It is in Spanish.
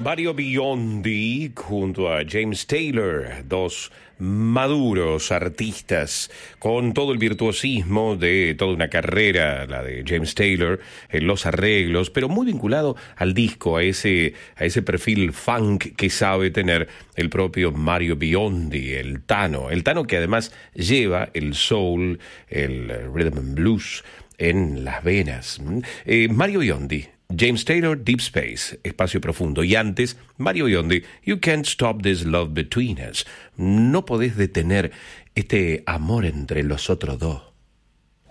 Mario Biondi junto a James Taylor, dos maduros artistas con todo el virtuosismo de toda una carrera, la de James Taylor, en los arreglos, pero muy vinculado al disco, a ese perfil funk que sabe tener el propio Mario Biondi, el Tano que además lleva el soul, el rhythm and blues en las venas. Mario Biondi, James Taylor, Deep Space, Espacio Profundo. Y antes, Mario Biondi, You Can't Stop This Love Between Us. No podés detener este amor entre los otros dos.